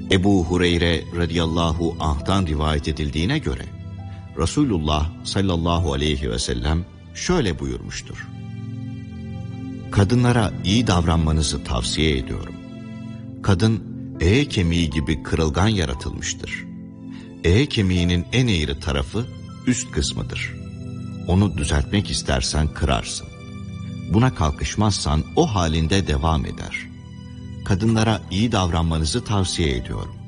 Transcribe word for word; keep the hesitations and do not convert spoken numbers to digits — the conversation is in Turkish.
Ebu Hureyre radıyallahu anh'tan rivayet edildiğine göre Resulullah sallallahu aleyhi ve sellem şöyle buyurmuştur: kadınlara iyi davranmanızı tavsiye ediyorum. Kadın eğe kemiği gibi kırılgan yaratılmıştır. Eğe kemiğinin en eğri tarafı üst kısmıdır. Onu düzeltmek istersen kırarsın. Buna kalkışmazsan o halinde devam eder. Kadınlara iyi davranmanızı tavsiye ediyorum.